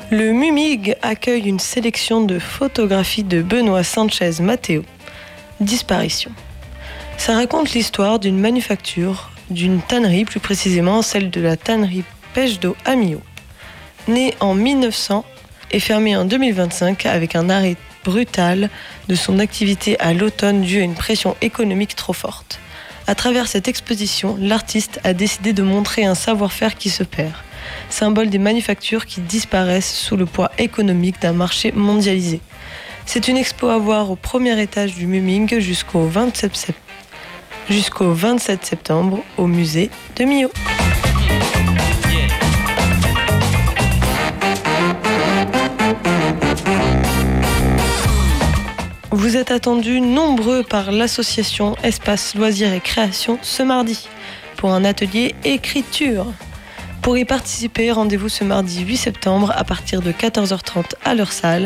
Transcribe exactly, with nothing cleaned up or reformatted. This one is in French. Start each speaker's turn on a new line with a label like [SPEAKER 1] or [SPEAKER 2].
[SPEAKER 1] Le MUMIG accueille une sélection de photographies de Benoît Sanchez Mateo. Disparition. Ça raconte l'histoire d'une manufacture, d'une tannerie, plus précisément celle de la tannerie Pêche d'eau à Millau. Née en mille neuf cents et fermée en deux mille vingt-cinq avec un arrêt brutal de son activité à l'automne dû à une pression économique trop forte. À travers cette exposition, l'artiste a décidé de montrer un savoir-faire qui se perd, symbole des manufactures qui disparaissent sous le poids économique d'un marché mondialisé. C'est une expo à voir au premier étage du MUMIG jusqu'au vingt-sept, sept... jusqu'au vingt-sept septembre au musée de Millau. Vous êtes attendus nombreux par l'association Espace Loisirs et Création ce mardi pour un atelier écriture. Pour y participer, rendez-vous ce mardi huit septembre à partir de quatorze heures trente à leur salle